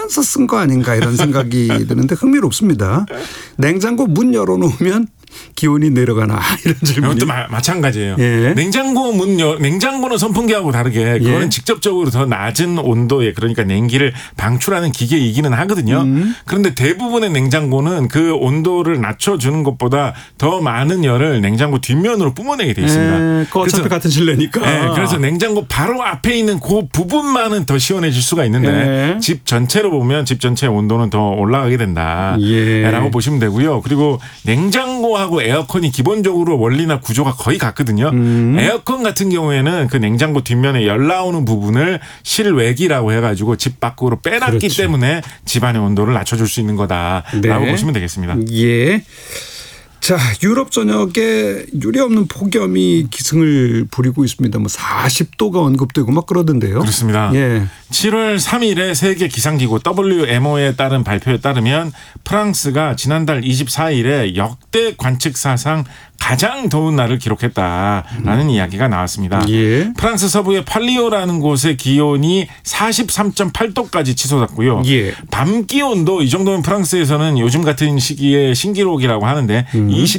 알면서 쓴 거 아닌가 이런 생각이 드는데 흥미롭습니다. 냉장고 문 열어놓으면 기온이 내려가나 이런 질문이. 이것도 마찬가지예요. 예. 냉장고는 선풍기하고 다르게 그거는 예. 직접적으로 더 낮은 온도에 그러니까 냉기를 방출하는 기계이기는 하거든요. 그런데 대부분의 냉장고는 그 온도를 낮춰주는 것보다 더 많은 열을 냉장고 뒷면으로 뿜어내게 돼 있습니다. 그 어차피 같은 실내니까. 네, 그래서 냉장고 바로 앞에 있는 그 부분만은 더 시원해질 수가 있는데 집 전체로 보면 집 전체의 온도는 더 올라가게 된다라고 보시면 되고요. 그리고 냉장고하고 에어컨이 기본적으로 원리나 구조가 거의 같거든요. 에어컨 같은 경우에는 그 냉장고 뒷면에 열 나오는 부분을 실외기라고 해가지고 집 밖으로 빼놨기 그렇죠. 때문에 집안의 온도를 낮춰줄 수 있는 거다라고 보시면 되겠습니다. 예. 자, 유럽 전역에 유례 없는 폭염이 기승을 부리고 있습니다. 뭐 40도가 언급되고 막 그러던데요. 그렇습니다. 예. 7월 3일에 세계 기상기구 WMO에 따른 발표에 따르면 프랑스가 지난달 24일에 역대 관측 사상 가장 더운 날을 기록했다라는 이야기가 나왔습니다. 예. 프랑스 서부의 팔리오라는 곳의 기온이 43.8도까지 치솟았고요. 예. 밤 기온도 이 정도면 프랑스에서는 요즘 같은 시기에 신기록이라고 하는데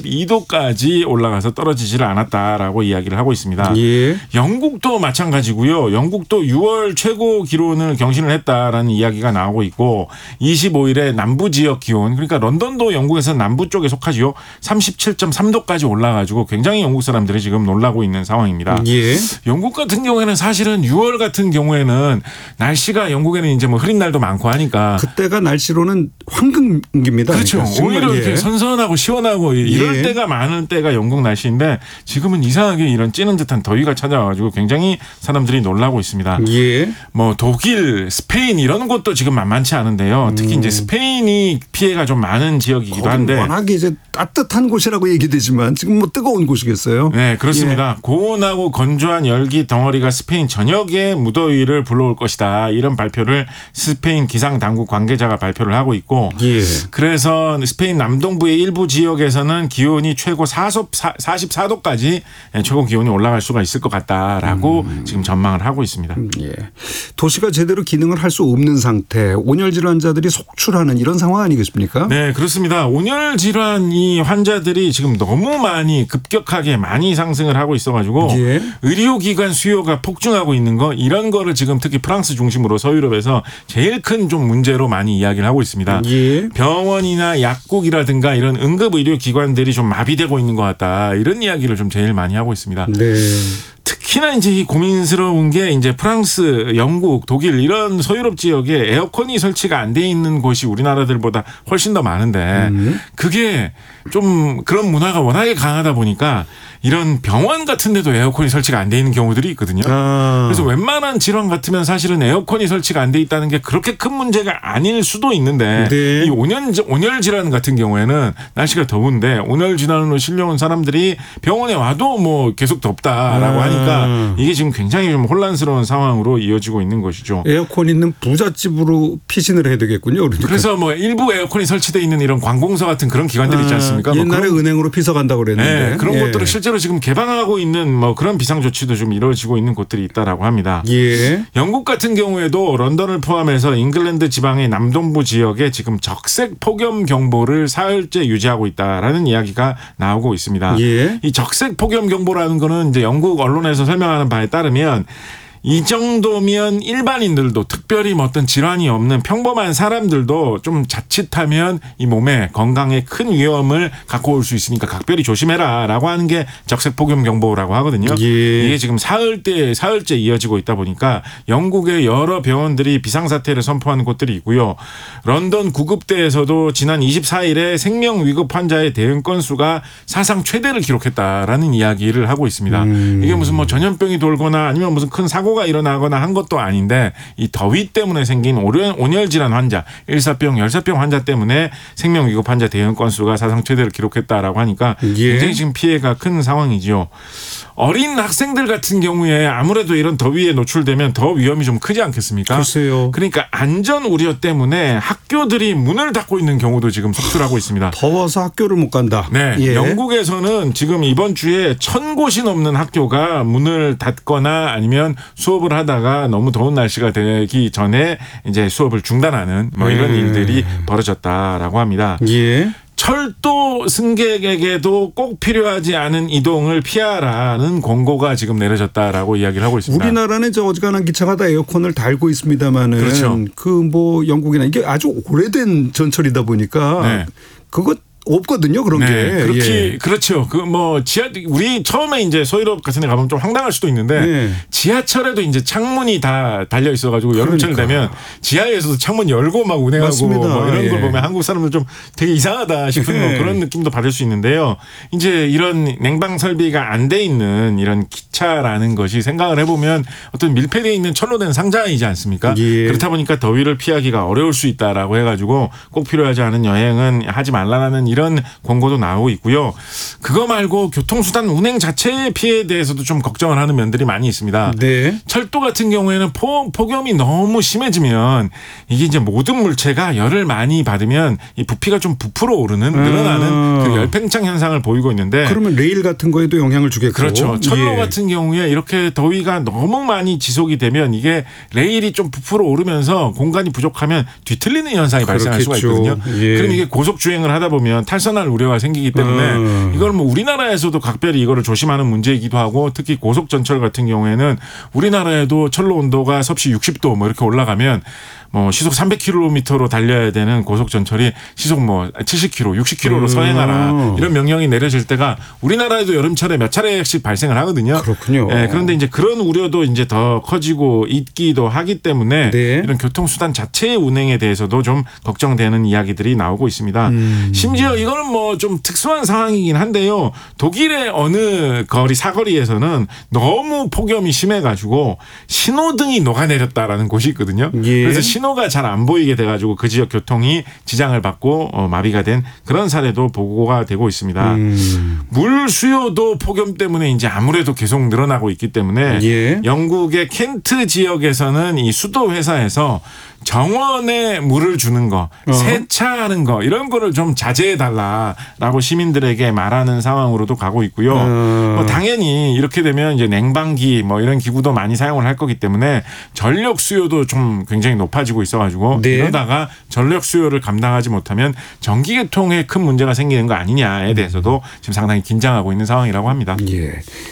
22도까지 올라가서 떨어지지를 않았다라고 이야기를 하고 있습니다. 예. 영국도 마찬가지고요. 영국도 6월 최고 기온을 경신을 했다라는 이야기가 나오고 있고 25일에 남부 지역 기온 그러니까 런던도 영국에서 남부 쪽에 속하지요. 37.3도까지 올라가지고 굉장히 영국 사람들이 지금 놀라고 있는 상황입니다. 예. 영국 같은 경우에는 사실은 6월 같은 경우에는 날씨가 영국에는 이제 뭐 흐린 날도 많고 하니까 그때가 날씨로는 황금기입니다. 그렇죠. 그러니까 오히려 이렇게 선선하고 시원하고 이럴 때가 많은 때가 영국 날씨인데 지금은 이상하게 이런 찌는 듯한 더위가 찾아와가지고 굉장히 사람들이 놀라고 있습니다. 예. 뭐 독일, 스페인 이런 곳도 지금 만만치 않은데요. 특히 이제 스페인이 피해가 좀 많은 지역이기도 한데 워낙에 이제 따뜻한 곳이라고 얘기되지만 지금 뭐 뜨거운 곳이겠어요. 네, 그렇습니다. 예. 고온하고 건조한 열기 덩어리가 스페인 전역에 무더위를 불러올 것이다. 이런 발표를 스페인 기상 당국 관계자가 발표를 하고 있고 예. 그래서 스페인 남동부의 일부 지역에서는 기온이 최고 44도까지 최고 기온이 올라갈 수가 있을 것 같다라고 지금 전망을 하고 있습니다. 예. 도시가 제대로 기능을 할 수 없는 상태, 온열 질환자들이 속출하는 이런 상황 아니겠습니까? 네, 그렇습니다. 온열 질환 이 환자들이 지금 너무 많이 급격하게 많이 상승을 하고 있어가지고 예. 의료기관 수요가 폭증하고 있는 거 이런 거를 지금 특히 프랑스 중심으로 서유럽에서 제일 큰 좀 문제로 많이 이야기를 하고 있습니다. 예. 병원이나 약국이라든가 이런 응급의료기관들이 좀 마비되고 있는 것 같다 이런 이야기를 좀 제일 많이 하고 있습니다. 네. 특히나 이제 이 고민스러운 게 이제 프랑스, 영국, 독일 이런 서유럽 지역에 에어컨이 설치가 안 돼 있는 곳이 우리나라들보다 훨씬 더 많은데 그게 좀 그런 문화가 워낙에 강하다 보니까 이런 병원 같은 데도 에어컨이 설치가 안 돼 있는 경우들이 있거든요. 그래서 웬만한 질환 같으면 사실은 에어컨이 설치가 안 돼 있다는 게 그렇게 큰 문제가 아닐 수도 있는데 네. 이 온열 질환 같은 경우에는 날씨가 더운데 온열 질환으로 실려온 사람들이 병원에 와도 뭐 계속 덥다라고 하니까 이게 지금 굉장히 좀 혼란스러운 상황으로 이어지고 있는 것이죠. 에어컨 있는 부잣집으로 피신을 해야 되겠군요. 그러니까. 그래서 뭐 일부 에어컨이 설치되어 있는 이런 관공서 같은 그런 기관들이 있지 않습니까? 옛날에 뭐 은행으로 피서 간다고 그랬는데. 네, 그런 예. 것들을 실제로 지금 개방하고 있는 뭐 그런 비상 조치도 좀 이루어지고 있는 곳들이 있다라고 합니다. 예. 영국 같은 경우에도 런던을 포함해서 잉글랜드 지방의 남동부 지역에 지금 적색 폭염 경보를 사흘째 유지하고 있다라는 이야기가 나오고 있습니다. 예. 이 적색 폭염 경보라는 거는 이제 영국 언론에서 설명하는 바에 따르면 이 정도면 일반인들도 특별히 뭐 어떤 질환이 없는 평범한 사람들도 좀 자칫하면 이 몸에 건강에 큰 위험을 갖고 올 수 있으니까 각별히 조심해라라고 하는 게 적색폭염 경보라고 하거든요. 예. 이게 지금 사흘째 이어지고 있다 보니까 영국의 여러 병원들이 비상사태를 선포하는 곳들이 있고요. 런던 구급대에서도 지난 24일에 생명 위급 환자의 대응 건수가 사상 최대를 기록했다라는 이야기를 하고 있습니다. 이게 무슨 뭐 전염병이 돌거나 아니면 무슨 큰 사고가 일어나거나 한 것도 아닌데 이 더위 때문에 생긴 온열 질환 환자, 일사병, 열사병 환자 때문에 생명 위급 환자 대응 건수가 사상 최대를 기록했다라고 하니까 굉장히 지금 피해가 큰 상황이지요. 어린 학생들 같은 경우에 아무래도 이런 더위에 노출되면 더 위험이 좀 크지 않겠습니까? 글쎄요. 그러니까 안전 우려 때문에 학교들이 문을 닫고 있는 경우도 지금 속출하고 있습니다. 더워서 학교를 못 간다. 네, 예. 영국에서는 지금 이번 주에 1,000곳이 넘는 학교가 문을 닫거나 아니면 수업을 하다가 너무 더운 날씨가 되기 전에 이제 수업을 중단하는 뭐 이런 일들이 벌어졌다라고 합니다. 예. 철도 승객에게도 꼭 필요하지 않은 이동을 피하라는 권고가 지금 내려졌다라고 이야기를 하고 있습니다. 우리나라는 저 어지간한 기차가 다 에어컨을 달고 있습니다만은 그렇죠. 그 뭐 영국이나 이게 아주 오래된 전철이다 보니까 네. 그거 없거든요, 그런 게. 그렇게 예. 그렇죠. 그 뭐 우리 처음에 이제 서유럽 같은 데 가보면 좀 황당할 수도 있는데 네. 지하철에도 이제 창문이 다 달려 있어 가지고 여름철 되면 지하에서도 창문 열고 막 운행하고 맞습니다. 뭐 이런 걸 예. 보면 한국 사람들 좀 되게 이상하다 싶은 뭐 그런 느낌도 받을 수 있는데요. 이제 이런 냉방 설비가 안 돼 있는 이런 기차라는 것이 생각을 해보면 어떤 밀폐되어 있는 철로 된 상자이지 않습니까? 예. 그렇다 보니까 더위를 피하기가 어려울 수 있다라고 해가지고 꼭 필요하지 않은 여행은 하지 말라는 이런 권고도 나오고 있고요. 그거 말고 교통수단 운행 자체의 피해에 대해서도 좀 걱정을 하는 면들이 많이 있습니다. 네. 철도 같은 경우에는 폭염이 너무 심해지면 이게 이제 모든 물체가 열을 많이 받으면 이 부피가 좀 부풀어 오르는 늘어나는 그 열팽창 현상을 보이고 있는데 그러면 레일 같은 거에도 영향을 주겠고. 그렇죠. 철로 예. 같은 경우에 이렇게 더위가 너무 많이 지속이 되면 이게 레일이 좀 부풀어 오르면서 공간이 부족하면 뒤틀리는 현상이 발생할 수가 있거든요. 예. 그럼 이게 고속 주행을 하다 보면 탈선할 우려가 생기기 때문에 이걸 뭐 우리나라에서도 각별히 이거를 조심하는 문제이기도 하고 특히 고속 전철 같은 경우에는 우리나라에도 철로 온도가 섭씨 60도 뭐 이렇게 올라가면 뭐 시속 300km로 달려야 되는 고속 전철이 시속 뭐 70km, 60km로 서행하라 이런 명령이 내려질 때가 우리나라에도 여름철에 몇 차례씩 발생을 하거든요. 그렇군요. 예, 그런데 이제 그런 우려도 이제 더 커지고 있기도 하기 때문에 네. 이런 교통수단 자체의 운행에 대해서도 좀 걱정되는 이야기들이 나오고 있습니다. 심지어 이거는 뭐 좀 특수한 상황이긴 한데요. 독일의 어느 사거리에서는 너무 폭염이 심해가지고 신호등이 녹아내렸다라는 곳이 있거든요. 예. 그래서 신호가 잘 안 보이게 돼가지고 그 지역 교통이 지장을 받고 마비가 된 그런 사례도 보고가 되고 있습니다. 물 수요도 폭염 때문에 이제 아무래도 계속 늘어나고 있기 때문에 예. 영국의 켄트 지역에서는 이 수도 회사에서 정원에 물을 주는 거, 세차하는 거 이런 거를 좀 자제해 달라라고 시민들에게 말하는 상황으로도 가고 있고요. 뭐 당연히 이렇게 되면 이제 냉방기 뭐 이런 기구도 많이 사용을 할 거기 때문에 전력 수요도 좀 굉장히 높아지고 있어가지고 네. 이러다가 전력 수요를 감당하지 못하면 전기계통에 큰 문제가 생기는 거 아니냐에 대해서도 지금 상당히 긴장하고 있는 상황이라고 합니다. 예.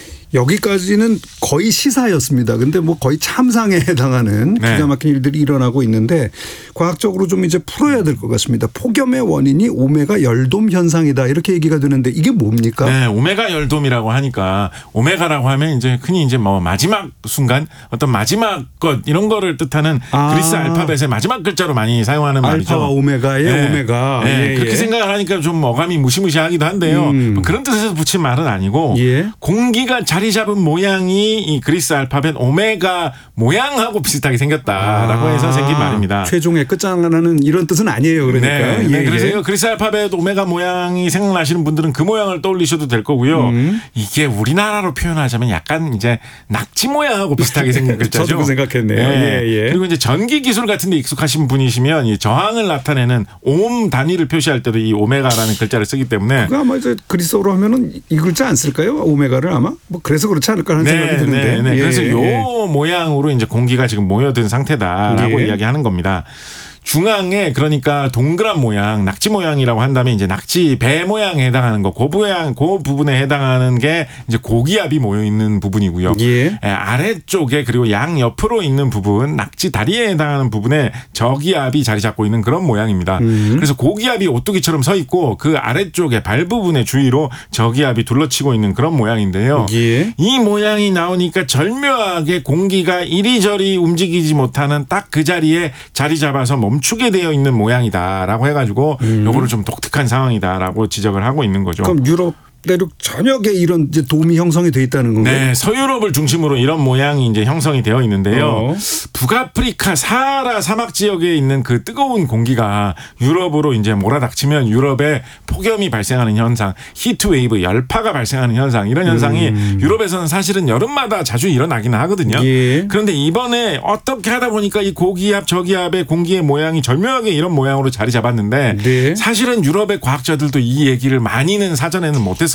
여기까지는 거의 시사였습니다. 근데 뭐 거의 참상에 해당하는 네. 기가 막힌 일들이 일어나고 있는데 과학적으로 좀 이제 풀어야 될 것 같습니다. 폭염의 원인이 오메가 열돔 현상이다 이렇게 얘기가 되는데 이게 뭡니까? 네, 오메가 열돔이라고 하니까 오메가라고 하면 이제 흔히 이제 뭐 마지막 순간 어떤 마지막 것 이런 거를 뜻하는 그리스 알파벳의 마지막 글자로 많이 사용하는 말이죠. 알파와 오메가의 네. 오메가. 네, 예, 그렇게 예. 생각을 하니까 좀 어감이 무시무시하기도 한데요. 뭐 그런 뜻에서 붙인 말은 아니고 예. 공기가 자리 잡은 모양이 이 그리스 알파벳 오메가 모양하고 비슷하게 생겼다라고 해서 생긴 말입니다. 최종의 끝장나는 이런 뜻은 아니에요. 그러니까. 네, 네. 그래서 이거 그리스 알파벳 오메가 모양이 생각나시는 분들은 그 모양을 떠올리셔도 될 거고요. 이게 우리나라로 표현하자면 약간 이제 낙지 모양하고 비슷하게 생긴 글자죠. 저도 그 생각했네요. 네. 예, 예. 그리고 이제 전기 기술 같은 데 익숙하신 분이시면 이 저항을 나타내는 옴 단위를 표시할 때도 이 오메가라는 글자를 쓰기 때문에 그 아마 이제 그리스어로 하면은 이 글자 안 쓸까요? 오메가를 아마 뭐 그래서 그렇지 않을까 하는 생각이 드는데. 네. 예, 그래서 요 예. 모양으로 이제 공기가 지금 모여든 상태다라고 예. 이야기하는 겁니다. 중앙에 그러니까 동그란 모양, 낙지 모양이라고 한다면 이제 낙지 배 모양에 해당하는 거, 그 부분에 해당하는 게 이제 고기압이 모여 있는 부분이고요. 예. 아래쪽에 그리고 양 옆으로 있는 부분, 낙지 다리에 해당하는 부분에 저기압이 자리 잡고 있는 그런 모양입니다. 그래서 고기압이 오뚜기처럼 서 있고 그 아래쪽에 발 부분의 주위로 저기압이 둘러치고 있는 그런 모양인데요. 예. 이 모양이 나오니까 절묘하게 공기가 이리저리 움직이지 못하는 딱 그 자리에 자리 잡아서 멈추게 되어 있는 모양이다라고 해가지고 요거를 좀 독특한 상황이다라고 지적을 하고 있는 거죠. 그럼 유럽 대륙 전역에 이런 이제 돔이 형성이 돼 있다는 건가요? 네, 서유럽을 중심으로 이런 모양이 이제 형성이 되어 있는데요. 북아프리카 사하라 사막 지역에 있는 그 뜨거운 공기가 유럽으로 이제 몰아닥치면 유럽에 폭염이 발생하는 현상, 히트 웨이브, 열파가 발생하는 현상, 이런 현상이 유럽에서는 사실은 여름마다 자주 일어나기는 하거든요. 예. 그런데 이번에 어떻게 하다 보니까 이 고기압, 저기압의 공기의 모양이 절묘하게 이런 모양으로 자리 잡았는데 네. 사실은 유럽의 과학자들도 이 얘기를 많이는 사전에는 못했어요.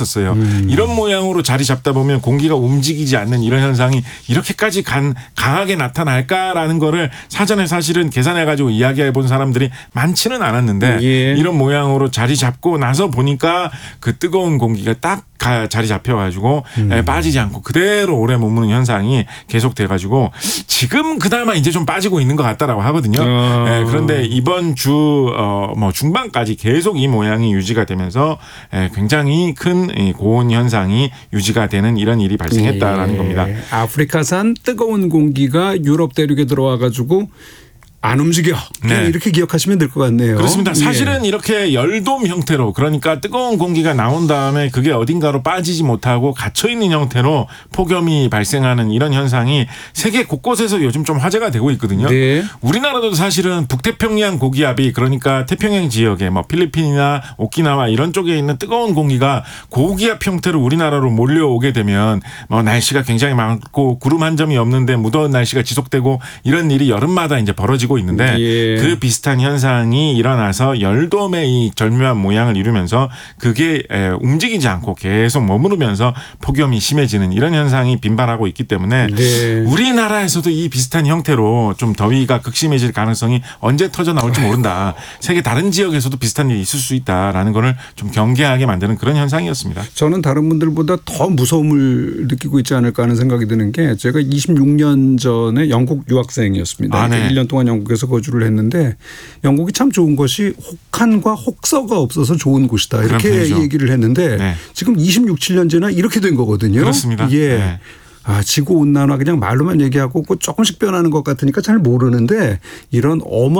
있었어요. 이런 모양으로 자리 잡다 보면 공기가 움직이지 않는 이런 현상이 이렇게까지 강하게 나타날까라는 거를 사전에 사실은 계산해가지고 이야기해 본 사람들이 많지는 않았는데 예. 이런 모양으로 자리 잡고 나서 보니까 그 뜨거운 공기가 딱 자리 잡혀가지고 빠지지 않고 그대로 오래 머무는 현상이 계속돼가지고 지금 그나마 이제 좀 빠지고 있는 것 같다라고 하거든요. 그런데 이번 주 뭐 중반까지 계속 이 모양이 유지가 되면서 굉장히 큰 고온 현상이 유지가 되는 이런 일이 발생했다라는 겁니다. 아프리카산 뜨거운 공기가 유럽 대륙에 들어와가지고 안 움직여. 네. 이렇게 기억하시면 될 것 같네요. 그렇습니다. 사실은 이렇게 열돔 형태로 그러니까 뜨거운 공기가 나온 다음에 그게 어딘가로 빠지지 못하고 갇혀있는 형태로 폭염이 발생하는 이런 현상이 세계 곳곳에서 요즘 좀 화제가 되고 있거든요. 네. 우리나라도 사실은 북태평양 고기압이 그러니까 태평양 지역에 뭐 필리핀이나 오키나와 이런 쪽에 있는 뜨거운 공기가 고기압 형태로 우리나라로 몰려오게 되면 뭐 날씨가 굉장히 맑고 구름 한 점이 없는데 무더운 날씨가 지속되고 이런 일이 여름마다 이제 벌어지고 있는데 예. 그 비슷한 현상이 일어나서 열돔의 이 절묘한 모양을 이루면서 그게 움직이지 않고 계속 머무르면서 폭염이 심해지는 이런 현상이 빈발하고 있기 때문에 네. 우리나라에서도 이 비슷한 형태로 좀 더위가 극심해질 가능성이 언제 터져 나올지 모른다. 세계 다른 지역에서도 비슷한 일이 있을 수 있다라는 거를 좀 경계하게 만드는 그런 현상이었습니다. 저는 다른 분들보다 더 무서움을 느끼고 있지 않을까 하는 생각이 드는 게 제가 26년 전에 영국 유학생이었습니다. 아, 네. 1년 동안 영국에서 거주를 했는데 영국이 참 좋은 것이 혹한과 혹서가 없어서 좋은 곳이다. 이렇게 편이죠. 얘기를 했는데 네. 지금 26, 7년 지나 이렇게 된 거거든요. 그렇습니다. 예. 네. 지구온난화 그냥 말로만 얘기하고 조금씩 변하는 것 같으니까 잘 모르는데 이런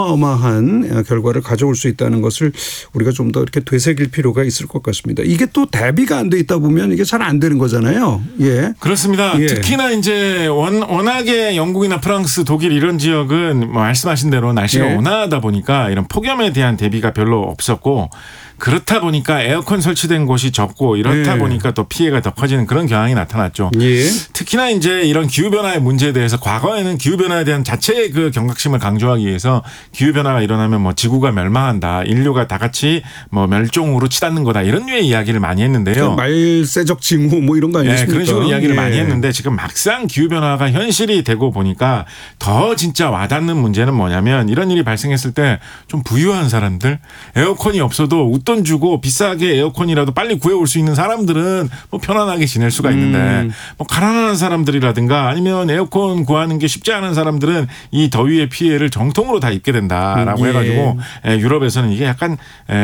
어마어마한 결과를 가져올 수 있다는 것을 우리가 좀 더 이렇게 되새길 필요가 있을 것 같습니다. 이게 또 대비가 안 돼 있다 보면 이게 잘 안 되는 거잖아요. 예. 그렇습니다. 예. 특히나 이제 워낙에 영국이나 프랑스, 독일 이런 지역은 뭐 말씀하신 대로 날씨가 예. 온화하다 보니까 이런 폭염에 대한 대비가 별로 없었고 그렇다 보니까 에어컨 설치된 곳이 적고 이렇다 예. 보니까 또 피해가 더 커지는 그런 경향이 나타났죠. 예. 특히나 이제 이런 기후변화의 문제에 대해서 과거에는 기후변화에 대한 자체의 그 경각심을 강조하기 위해서 기후변화가 일어나면 뭐 지구가 멸망한다. 인류가 다 같이 뭐 멸종으로 치닫는 거다. 이런 류의 이야기를 많이 했는데요. 말세적 징후 뭐 이런 거 아니겠습니까? 그런 식으로 이야기를 예. 많이 했는데 지금 막상 기후변화가 현실이 되고 보니까 더 진짜 와닿는 문제는 뭐냐면 이런 일이 발생했을 때 좀 부유한 사람들 에어컨이 없어도 웃돈 주고 비싸게 에어컨이라도 빨리 구해올 수 있는 사람들은 뭐 편안하게 지낼 수가 있는데 뭐 가난한 사람들이라든가 아니면 에어컨 구하는 게 쉽지 않은 사람들은 이 더위의 피해를 정통으로 다 입게 된다라고 예. 해가지고 유럽에서는 이게 약간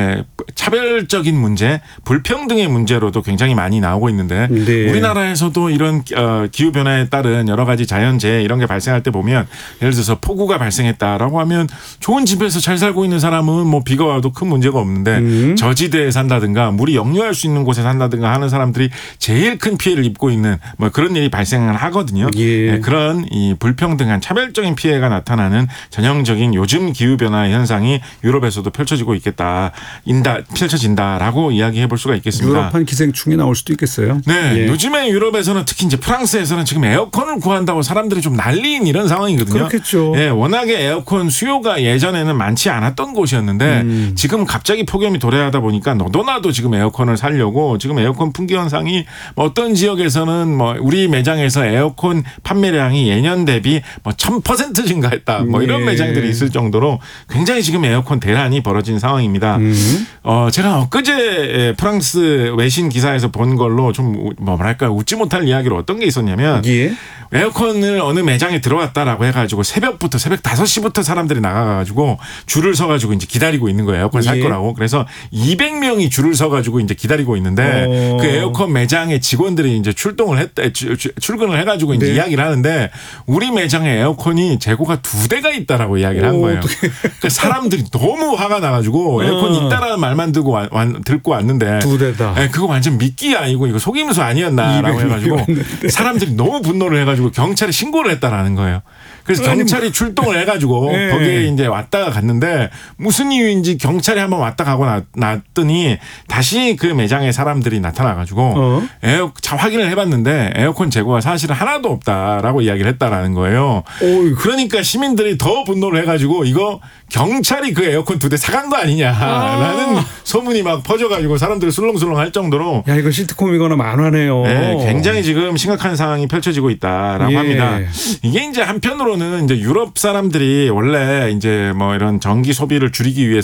차별적인 문제, 불평등의 문제로도 굉장히 많이 나오고 있는데 네. 우리나라에서도 이런 기후 변화에 따른 여러 가지 자연재해 이런 게 발생할 때 보면 예를 들어서 폭우가 발생했다라고 하면 좋은 집에서 잘 살고 있는 사람은 뭐 비가 와도 큰 문제가 없는데 저지대에 산다든가 물이 역류할 수 있는 곳에 산다든가 하는 사람들이 제일 큰 피해를 입고 있는 뭐 그런 일이 발생을 하거든요. 예. 그런 이 불평등한 차별적인 피해가 나타나는 전형적인 요즘 기후 변화 현상이 유럽에서도 펼쳐진다라고 이야기해 볼 수가 있겠습니다. 유럽판 기생충이 나올 수도 있겠어요. 네, 예. 요즘에 유럽에서는 특히 이제 프랑스에서는 지금 에어컨을 구한다고 사람들이 좀 난리인 이런 상황이거든요. 그렇겠죠. 예, 워낙에 에어컨 수요가 예전에는 많지 않았던 곳이었는데 지금 갑자기 폭염이 도래하다 보니까 너도나도 지금 에어컨을 사려고 지금 에어컨 품귀 현상이 뭐 어떤 지역에서는 뭐 우리 매장에서 에어컨 판매량이 예년 대비 뭐 1000% 증가했다. 뭐 이런 예. 매장들이 있을 정도로 굉장히 지금 에어컨 대란이 벌어진 상황입니다. 제가 엊그제 프랑스 외신 기사에서 본 걸로 좀 뭐랄까 웃지 못할 이야기로 어떤 게 있었냐면 예. 에어컨을 어느 매장에 들어왔다라고 해가지고 새벽 5시부터 사람들이 나가가지고 줄을 서가지고 이제 기다리고 있는 거예요. 에어컨 살 예. 거라고. 그래서 200명이 줄을 서가지고 이제 기다리고 있는데 그 에어컨 매장의 직원들이 이제 출근을 해가지고 이제 네. 이야기를 하는데 우리 매장에 에어컨이 재고가 2대가 있다라고 이야기를 한 거예요. 그러니까 사람들이 너무 화가 나가지고 에어컨이 있다라는 말만 듣고 왔는데 2대다. 네, 그거 완전 미끼 아니고 이거 속임수 아니었나라고 200 해가지고 명이었는데. 사람들이 너무 분노를 해가지고 경찰에 신고를 했다라는 거예요. 그래서 경찰이 출동을 해가지고 네. 거기에 이제 왔다가 갔는데 무슨 이유인지 경찰이 한번 왔다 가고 났더니 다시 그 매장에 사람들이 나타나가지고 확인을 해봤는데 에어컨 재고가 사실은 하나도 없다라고 이야기를 했다라는 거예요. 그러니까 시민들이 더 분노를 해가지고 이거 경찰이 그 에어컨 2대 사간 거 아니냐라는 소문이 막 퍼져가지고 사람들이 술렁술렁 할 정도로 야, 이거 시트콤이거나 만화네요. 네, 굉장히 지금 심각한 상황이 펼쳐지고 있다라고 예. 합니다. 이게 이제 한편으로는 이제 유럽 사람들이 원래 이제 뭐 이런 전기 소비를 줄이기 위해서